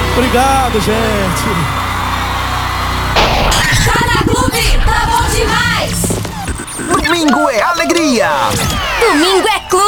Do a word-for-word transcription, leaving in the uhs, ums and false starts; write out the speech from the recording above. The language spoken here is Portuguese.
Obrigado, gente. Tá na Clube, tá bom demais. Domingo é alegria. Domingo é Clube.